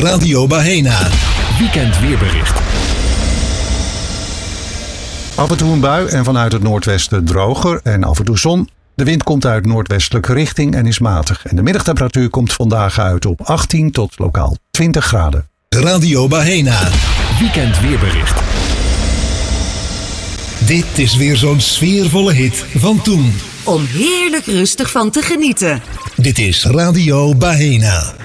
Radio Bahena. Weekend weerbericht. Af en toe een bui en vanuit het noordwesten droger en af en toe zon. De wind komt uit noordwestelijke richting en is matig. En de middagtemperatuur komt vandaag uit op 18 tot lokaal 20 graden. Radio Bahena. Weekend weerbericht. Dit is weer zo'n sfeervolle hit van toen. Om heerlijk rustig van te genieten. Dit is Radio Bahena.